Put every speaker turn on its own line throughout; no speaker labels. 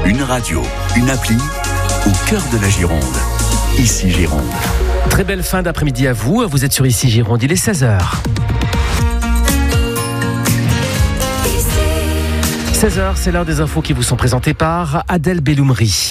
Une radio, une appli, au cœur de la Gironde. Ici Gironde.
Très belle fin d'après-midi à vous. Vous êtes sur Ici Gironde, il est 16h. 16h, c'est l'heure des infos qui vous sont présentées par Adèle Belloumri.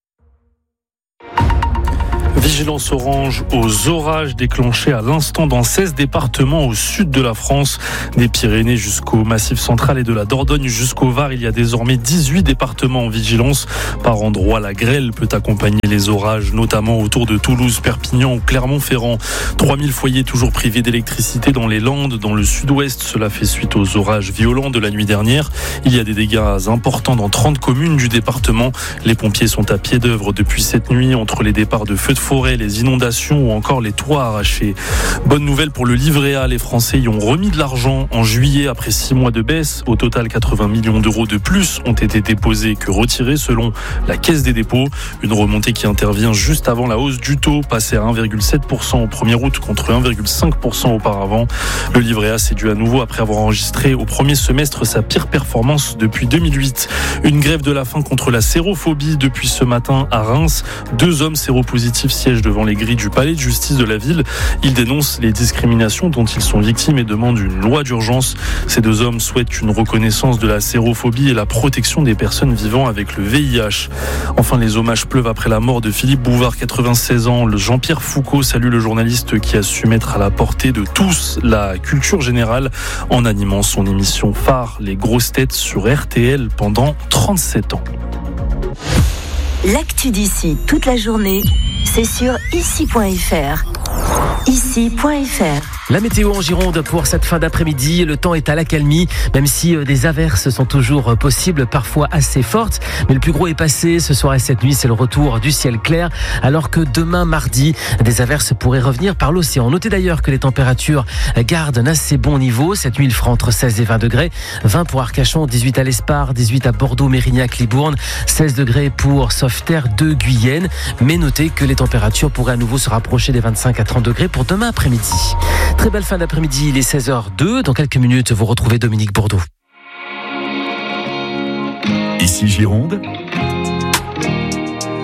Vigilance orange aux orages déclenchés à l'instant dans 16 départements au sud de la France, des Pyrénées jusqu'au Massif central et de la Dordogne jusqu'au Var. Il y a désormais 18 départements en vigilance. Par endroits, la grêle peut accompagner les orages, notamment autour de Toulouse, Perpignan ou Clermont-Ferrand. 3000 foyers toujours privés d'électricité dans les Landes, dans le sud-ouest. Cela fait suite aux orages violents de la nuit dernière. Il y a des dégâts importants dans 30 communes du département. Les pompiers sont à pied d'œuvre depuis cette nuit entre les départs de feux de forêt, les inondations ou encore les toits arrachés. Bonne nouvelle pour le livret A, les Français y ont remis de l'argent en juillet après 6 mois de baisse. Au total, 80 millions d'euros de plus ont été déposés que retirés selon la Caisse des dépôts. Une remontée qui intervient juste avant la hausse du taux, passé à 1,7% au 1er août contre 1,5% auparavant. Le livret A s'est dû à nouveau après avoir enregistré au premier semestre sa pire performance depuis 2008. Une grève de la faim contre la sérophobie depuis ce matin à Reims. 2 hommes séropositifs siègent devant les grilles du palais de justice de la ville. Ils dénoncent les discriminations dont ils sont victimes et demandent une loi d'urgence. Ces 2 hommes souhaitent une reconnaissance de la sérophobie et la protection des personnes vivant avec le VIH. Enfin, les hommages pleuvent après la mort de Philippe Bouvard, 96 ans. Le Jean-Pierre Foucault salue le journaliste qui a su mettre à la portée de tous la culture générale en animant son émission phare, Les Grosses Têtes, sur RTL pendant 37 ans.
L'actu d'ici toute la journée, c'est sur ici.fr. Ici.fr.
La météo en Gironde pour cette fin d'après-midi. Le temps est à l'accalmie, même si des averses sont toujours possibles, parfois assez fortes. Mais le plus gros est passé. Ce soir et cette nuit, c'est le retour du ciel clair. Alors que demain, mardi, des averses pourraient revenir par l'océan. Notez d'ailleurs que les températures gardent un assez bon niveau. Cette nuit, il fera entre 16 et 20 degrés. 20 pour Arcachon, 18 à l'Espar, 18 à Bordeaux, Mérignac, Libourne, 16 degrés pour Sauveterre de Guyenne. Mais notez que les températures pourraient à nouveau se rapprocher des 25 à 30 degrés pour demain après-midi. Très belle fin d'après-midi, il est 16h02. Dans quelques minutes, vous retrouvez Dominique Bourdeau.
Ici Gironde,